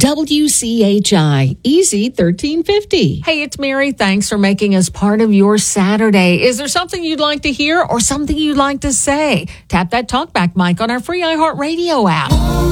WCHI, Easy 1350. Hey, it's Mary. Thanks for making us part of your Saturday. Is there something you'd like to hear or something you'd like to say? Tap that talkback mic on our free iHeartRadio app.